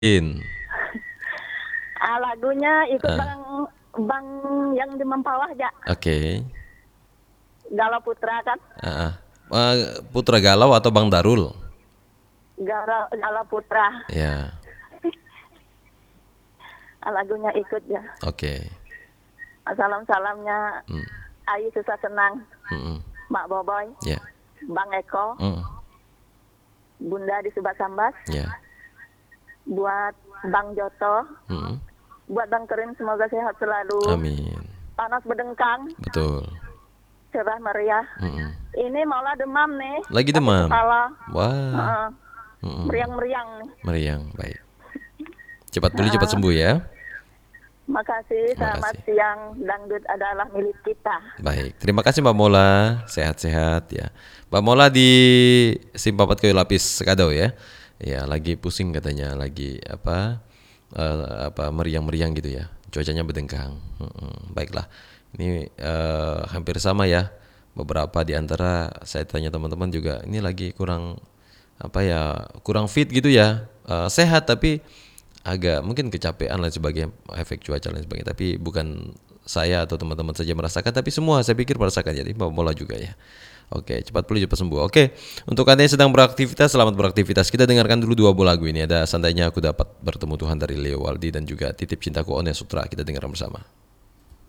In. Lagunya ikut Ah, bang yang di Mempawah ya, oke. Galau Putra kan, Ah, ah. Putra Galau atau Bang Darul? Galau Putra. Ya, Lagunya ikut ya. oke. Salam-salamnya Hmm, Ayu Susah Senang, mm, Mak Boboy, ya, Bang Eko, mm, Bunda di Subak Sambas, ya, buat Bang Joto, mm. buat Bang Kerin semoga sehat selalu. Amin. Panas berdengkang, Betul. cerah meriah. Mm-mm. Ini malah demam nih, Lagi sakit demam. kepala, Wah. Heeh, Mm-mm. meriang-meriang nih. Meriang, baik. Cepat pulih, cepat Heeh. sembuh ya. Makasih, Terima selamat kasih. siang. Dangdut adalah milik kita. Baik, terima kasih Mbak Mola. Sehat-sehat ya. Mbak Mola di Simpapat Kayu Lapis Sekadau ya. Ya, lagi pusing katanya, lagi apa meriang-meriang gitu ya. Cuacanya berdengkang. Baiklah. Ini hampir sama ya. Beberapa di antara saya tanya teman-teman juga ini lagi kurang apa ya, kurang fit gitu ya. Sehat tapi agak mungkin kecapean lain sebagainya, efek cuaca lain sebagainya, tapi bukan saya atau teman-teman saja merasakan, tapi semua saya pikir merasakan, jadi bola juga ya. Oke, cepat pulih cepat sembuh. Oke, untuk anda yang sedang beraktivitas, selamat beraktivitas. Kita dengarkan dulu dua buah lagu ini. Ada Santainya Aku Dapat Bertemu Tuhan dari Leo Waldi dan juga Titip Cintaku Ones Sutra. Kita dengarkan bersama.